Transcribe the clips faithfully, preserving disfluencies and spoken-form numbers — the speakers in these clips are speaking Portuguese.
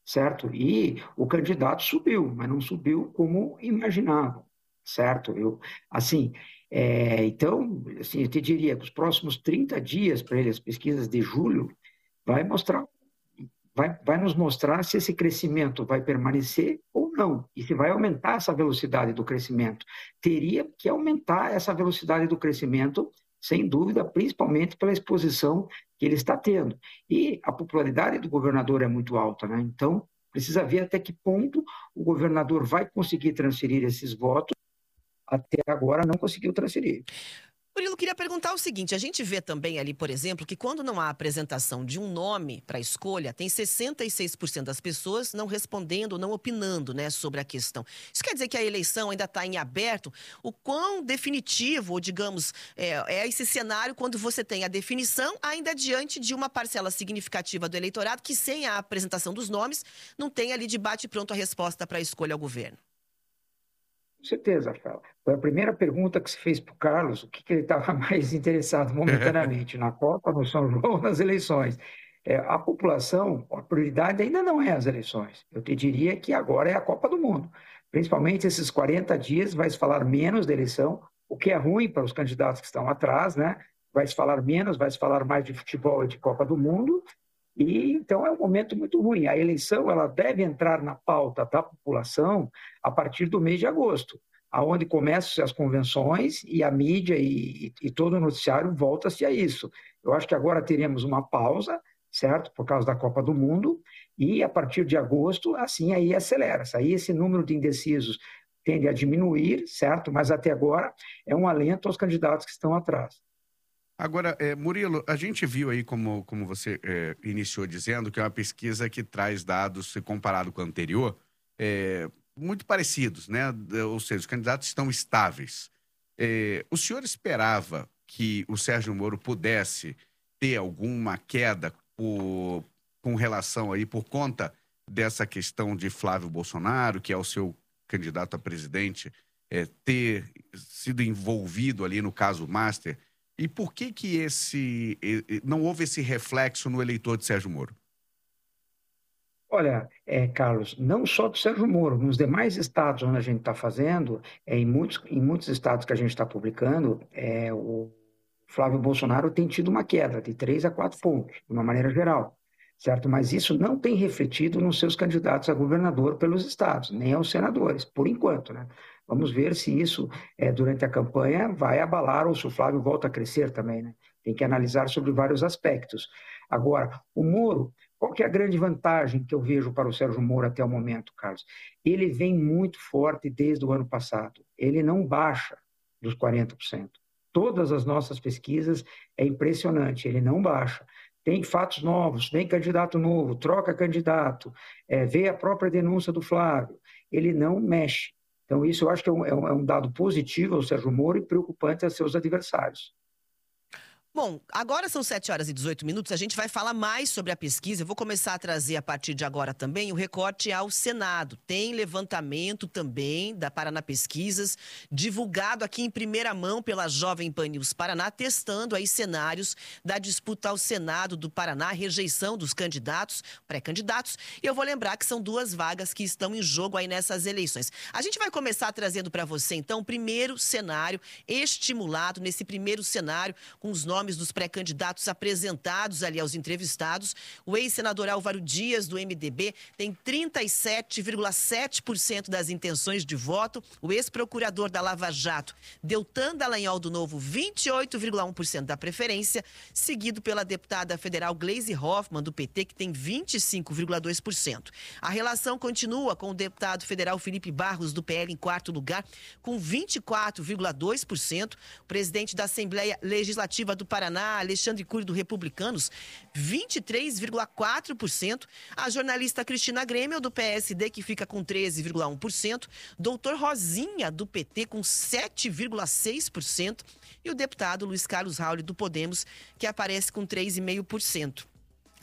certo? E o candidato subiu, mas não subiu como imaginava, certo? Eu, assim, é, então, assim, eu te diria que os próximos trinta dias para ele, as pesquisas de julho, vai mostrar, vai, vai nos mostrar se esse crescimento vai permanecer ou não, e se vai aumentar essa velocidade do crescimento. Teria que aumentar essa velocidade do crescimento, sem dúvida, principalmente pela exposição que ele está tendo. E a popularidade do governador é muito alta, né? Então, precisa ver até que ponto o governador vai conseguir transferir esses votos. Até agora não conseguiu transferir. Murilo, queria perguntar o seguinte, a gente vê também ali, por exemplo, que quando não há apresentação de um nome para a escolha, tem sessenta e seis por cento das pessoas não respondendo, não opinando, né, sobre a questão. Isso quer dizer que a eleição ainda está em aberto? O quão definitivo, ou digamos, é, é esse cenário quando você tem a definição ainda diante de uma parcela significativa do eleitorado que, sem a apresentação dos nomes, não tem ali de bate-pronto a resposta para a escolha ao governo? Com certeza, Rafael. Foi a primeira pergunta que se fez para o Carlos, o que, que ele estava mais interessado momentaneamente, na Copa, no São João, nas eleições. É, a população, a prioridade ainda não é as eleições. Eu te diria que agora é a Copa do Mundo. Principalmente esses quarenta dias, vai se falar menos da eleição, o que é ruim para os candidatos que estão atrás, né? Vai se falar menos, vai se falar mais de futebol e de Copa do Mundo, e então é um momento muito ruim. A eleição ela deve entrar na pauta da população a partir do mês de agosto, aonde começam as convenções e a mídia e, e todo o noticiário volta-se a isso. Eu acho que agora teremos uma pausa, certo, por causa da Copa do Mundo, e a partir de agosto, assim aí acelera. Aí esse número de indecisos tende a diminuir, certo, mas até agora é um alento aos candidatos que estão atrás. Agora, é, Murilo, a gente viu aí, como, como você é, iniciou dizendo, que é uma pesquisa que traz dados, se comparado com a anterior, é, muito parecidos, né? Ou seja, os candidatos estão estáveis. É, o senhor esperava que o Sérgio Moro pudesse ter alguma queda por, com relação aí, por conta dessa questão de Flávio Bolsonaro, que é o seu candidato a presidente, é, ter sido envolvido ali no caso Master? E por que que esse, não houve esse reflexo no eleitor de Sérgio Moro? Olha, é, Carlos, não só do Sérgio Moro, nos demais estados onde a gente está fazendo, é, em, muitos, em muitos estados que a gente está publicando, é, o Flávio Bolsonaro tem tido uma queda de três a quatro pontos, de uma maneira geral, certo? Mas isso não tem refletido nos seus candidatos a governador pelos estados, nem aos senadores, por enquanto, né? Vamos ver se isso, é, durante a campanha, vai abalar ou se o Flávio volta a crescer também, né? Tem que analisar sobre vários aspectos. Agora, o Moro, qual que é a grande vantagem que eu vejo para o Sérgio Moro até o momento, Carlos? Ele vem muito forte desde o ano passado. Ele não baixa dos quarenta por cento. Todas as nossas pesquisas é impressionante, ele não baixa. Tem fatos novos, vem candidato novo, troca candidato, é, vê a própria denúncia do Flávio, ele não mexe. Então, isso eu acho que é um, é um dado positivo ao Sérgio Moro e preocupante a seus adversários. Bom, agora são sete horas e dezoito minutos, a gente vai falar mais sobre a pesquisa. Eu vou começar a trazer a partir de agora também o recorte ao Senado. Tem levantamento também da Paraná Pesquisas, divulgado aqui em primeira mão pela Jovem Pan News Paraná, testando aí cenários da disputa ao Senado do Paraná, rejeição dos candidatos, pré-candidatos. E eu vou lembrar que são duas vagas que estão em jogo aí nessas eleições. A gente vai começar trazendo para você, então, o primeiro cenário estimulado, nesse primeiro cenário, com os nomes dos pré-candidatos apresentados ali aos entrevistados. O ex-senador Álvaro Dias, do M D B, tem trinta e sete vírgula sete por cento das intenções de voto. O ex-procurador da Lava Jato, Deltan Dallagnol, do Novo, vinte e oito vírgula um por cento da preferência, seguido pela deputada federal Gleisi Hoffmann, do P T, que tem vinte e cinco vírgula dois por cento. A relação continua com o deputado federal Felipe Barros, do P L, em quarto lugar, com vinte e quatro vírgula dois por cento. O presidente da Assembleia Legislativa do Paraná, Alexandre Cury, do Republicanos, vinte e três vírgula quatro por cento. A jornalista Cristina Grêmio, do P S D, que fica com treze vírgula um por cento. Doutor Rosinha, do P T, com sete vírgula seis por cento. E o deputado Luiz Carlos Rauli, do Podemos, que aparece com três vírgula cinco por cento.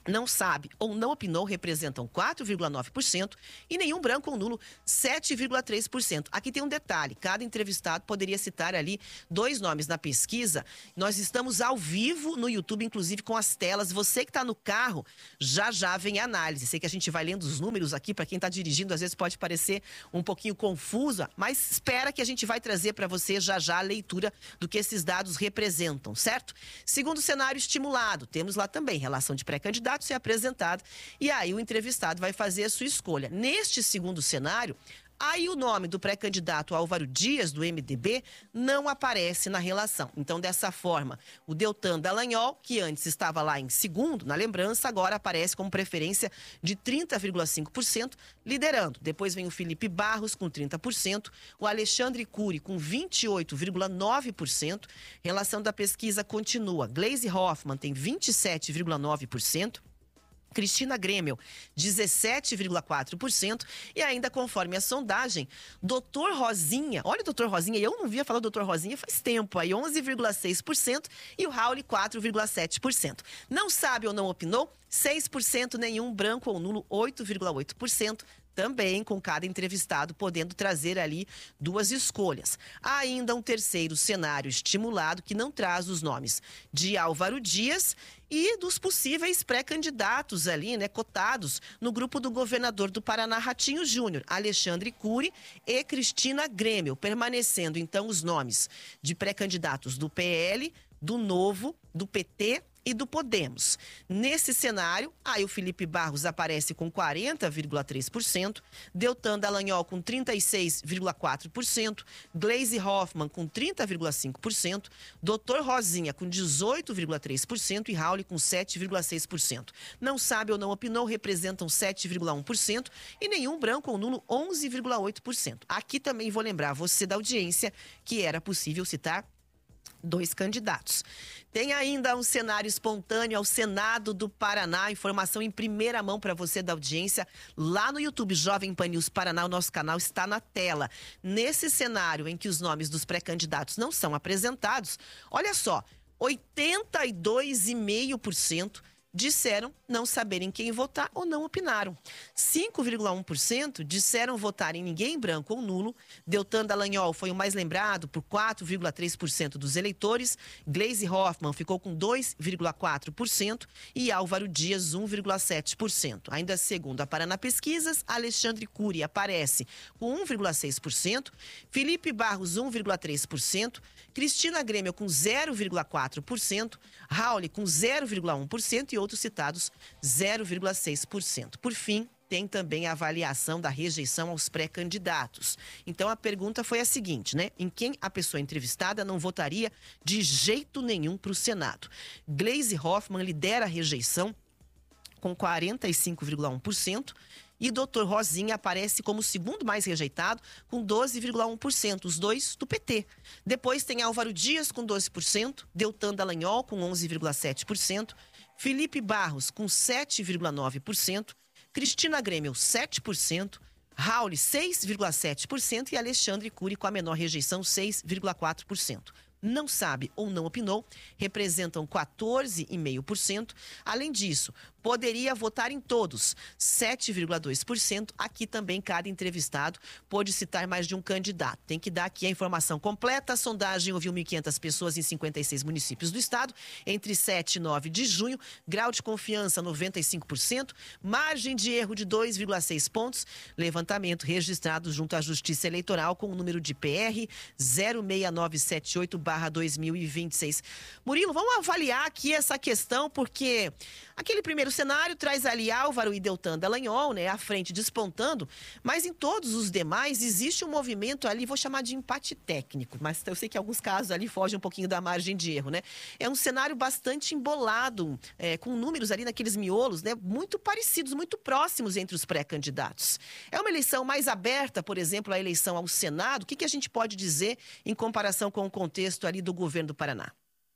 não sabe ou não opinou representam quatro vírgula nove por cento e nenhum branco ou nulo sete vírgula três por cento. Aqui tem um detalhe, cada entrevistado poderia citar ali dois nomes na pesquisa. Nós estamos ao vivo no YouTube, inclusive com as telas. Você que está no carro, já já vem a análise. Sei que a gente vai lendo os números aqui, para quem está dirigindo, às vezes pode parecer um pouquinho confusa, mas espera que a gente vai trazer para você já já a leitura do que esses dados representam, certo? Segundo cenário estimulado, temos lá também relação de pré-candidato ser apresentado e aí o entrevistado vai fazer a sua escolha. Neste segundo cenário, aí o nome do pré-candidato Álvaro Dias, do M D B, não aparece na relação. Então, dessa forma, o Deltan Dallagnol, que antes estava lá em segundo, na lembrança, agora aparece como preferência de trinta vírgula cinco por cento, liderando. Depois vem o Felipe Barros, com trinta por cento, o Alexandre Cury, com vinte e oito vírgula nove por cento. Relação da pesquisa continua. Gleisi Hoffmann tem vinte e sete vírgula nove por cento. Cristina Grêmio, dezessete vírgula quatro por cento. E ainda conforme a sondagem, doutor Rosinha, olha o doutor Rosinha, eu não via falar do doutor Rosinha faz tempo, aí onze vírgula seis por cento e o Raul quatro vírgula sete por cento. Não sabe ou não opinou? seis por cento, nenhum branco ou nulo, oito vírgula oito por cento. Também com cada entrevistado podendo trazer ali duas escolhas. Há ainda um terceiro cenário estimulado que não traz os nomes de Álvaro Dias e dos possíveis pré-candidatos ali, né, cotados no grupo do governador do Paraná, Ratinho Júnior, Alexandre Cury e Cristina Grêmio, permanecendo então os nomes de pré-candidatos do P L, do Novo, do P T e do Podemos. Nesse cenário, aí o Felipe Barros aparece com quarenta vírgula três por cento, Deltan Dallagnol com trinta e seis vírgula quatro por cento, Gleisi Hoffmann com trinta vírgula cinco por cento, doutor Rosinha com dezoito vírgula três por cento e Raul com sete vírgula seis por cento. Não sabe ou não opinou representam sete vírgula um por cento e nenhum branco ou nulo onze vírgula oito por cento. Aqui também vou lembrar você da audiência que era possível citar dois candidatos. Tem ainda um cenário espontâneo ao Senado do Paraná, informação em primeira mão para você da audiência, lá no YouTube Jovem Pan News Paraná, o nosso canal está na tela. Nesse cenário em que os nomes dos pré-candidatos não são apresentados, olha só, oitenta e dois vírgula cinco por cento disseram não saberem quem votar ou não opinaram. cinco vírgula um por cento disseram votar em ninguém, branco ou nulo. Deltan Dallagnol foi o mais lembrado por quatro vírgula três por cento dos eleitores. Gleisi Hoffmann ficou com dois vírgula quatro por cento e Álvaro Dias um vírgula sete por cento. Ainda segundo a Paraná Pesquisas, Alexandre Cury aparece com um vírgula seis por cento, Felipe Barros um vírgula três por cento, Cristina Grêmio com zero vírgula quatro por cento, Raul com zero vírgula um por cento e outros citados zero vírgula seis por cento. Por fim, tem também a avaliação da rejeição aos pré-candidatos. Então, a pergunta foi a seguinte, né? Em quem a pessoa entrevistada não votaria de jeito nenhum para o Senado? Gleisi Hoffmann lidera a rejeição com quarenta e cinco vírgula um por cento e doutor Rosinha aparece como o segundo mais rejeitado com doze vírgula um por cento, os dois do P T. Depois tem Álvaro Dias com doze por cento, Deltan Dallagnol com onze vírgula sete por cento, Felipe Barros com sete vírgula nove por cento, Cristina Grêmio sete por cento, Raul seis vírgula sete por cento e Alexandre Cury com a menor rejeição seis vírgula quatro por cento. Não sabe ou não opinou, representam quatorze vírgula cinco por cento. Além disso, poderia votar em todos, sete vírgula dois por cento. Aqui também cada entrevistado pode citar mais de um candidato. Tem que dar aqui a informação completa. A sondagem ouviu mil e quinhentas pessoas em cinquenta e seis municípios do estado, entre sete e nove de junho. Grau de confiança noventa e cinco por cento, margem de erro de dois vírgula seis pontos. Levantamento registrado junto à Justiça Eleitoral com o número de P R zero seis nove sete oito barra dois mil e vinte e seis. Murilo, vamos avaliar aqui essa questão, porque aquele primeiro cenário traz ali Álvaro e Deltan Dallagnol, né, à frente despontando, mas em todos os demais existe um movimento ali, vou chamar de empate técnico, mas eu sei que em alguns casos ali foge um pouquinho da margem de erro, né? É um cenário bastante embolado, é, com números ali naqueles miolos, né, muito parecidos, muito próximos entre os pré-candidatos. É uma eleição mais aberta, por exemplo, a eleição ao Senado. O que, que a gente pode dizer em comparação com o contexto ali do governo do Paraná?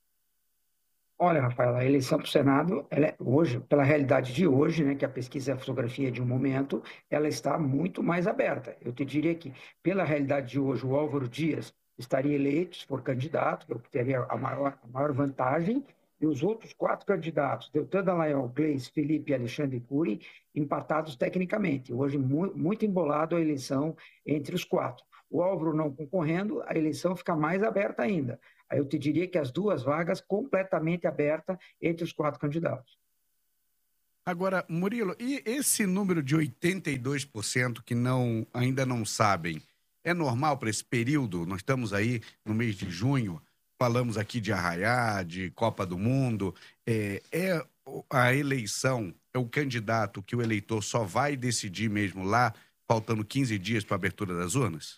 Olha, Rafaela, a eleição para o Senado, ela é, hoje, pela realidade de hoje, né, que a pesquisa é a fotografia de um momento, ela está muito mais aberta. Eu te diria que, pela realidade de hoje, o Álvaro Dias estaria eleito, se for candidato, eu teria a maior, a maior vantagem, e os outros quatro candidatos, Deltan Dallagnol, Gleice, Felipe e Alexandre Cury, empatados tecnicamente. Hoje, mu muito embolado a eleição entre os quatro. O Álvaro não concorrendo, a eleição fica mais aberta ainda. Aí eu te diria que as duas vagas completamente abertas entre os quatro candidatos. Agora, Murilo, e esse número de oitenta e dois por cento que não, ainda não sabem, é normal para esse período? Nós estamos aí no mês de junho, falamos aqui de Arraiá, de Copa do Mundo. É, é a eleição, é o candidato que o eleitor só vai decidir mesmo lá, faltando quinze dias para a abertura das urnas?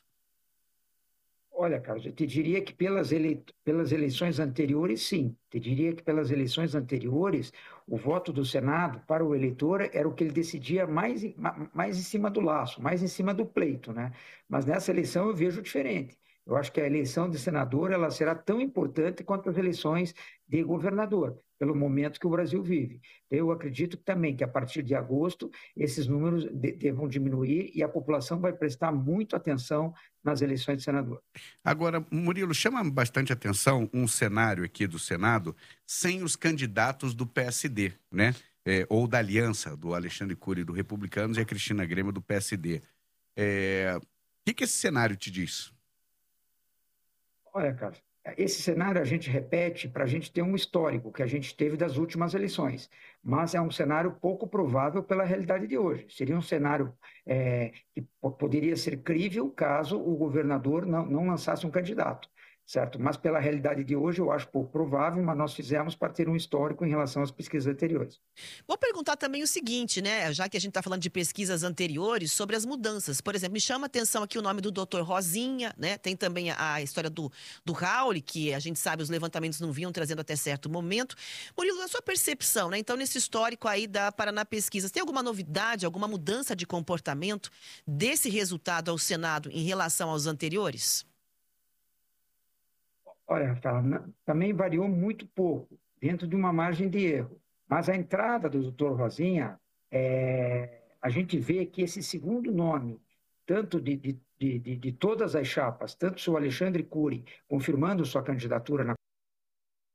Olha, Carlos, eu te diria que pelas, ele... pelas eleições anteriores, sim. Te diria que pelas eleições anteriores, o voto do Senado para o eleitor era o que ele decidia mais, mais em cima do laço, mais em cima do pleito, né? Mas nessa eleição eu vejo diferente. Eu acho que a eleição de senador ela será tão importante quanto as eleições de governador, pelo momento que o Brasil vive. Eu acredito também que a partir de agosto esses números de... devam diminuir e a população vai prestar muito atenção nas eleições de senador. Agora, Murilo, chama bastante atenção um cenário aqui do Senado sem os candidatos do P S D, né? É, ou da aliança do Alexandre Cury do Republicanos e a Cristina Grêmio do P S D. É... O que, que esse cenário te diz? Olha, cara, esse cenário a gente repete para a gente ter um histórico que a gente teve das últimas eleições, mas é um cenário pouco provável pela realidade de hoje. Seria um cenário é, que poderia ser crível caso o governador não, não lançasse um candidato, certo? Mas pela realidade de hoje eu acho pouco provável, mas nós fizemos para ter um histórico em relação às pesquisas anteriores. Vou perguntar também o seguinte, né? Já que a gente está falando de pesquisas anteriores, sobre as mudanças. Por exemplo, me chama a atenção aqui o nome do doutor Rosinha, né? Tem também a, a história do, do Raul, que a gente sabe os levantamentos não vinham trazendo até certo momento. Murilo, na sua percepção, né? Então, nesse histórico aí da Paraná Pesquisas, tem alguma novidade, alguma mudança de comportamento desse resultado ao Senado em relação aos anteriores? Olha, Rafael, também variou muito pouco, dentro de uma margem de erro. Mas a entrada do doutor Rosinha, é, a gente vê que esse segundo nome, tanto de, de, de, de todas as chapas, tanto o senhor Alexandre Cury, confirmando sua candidatura na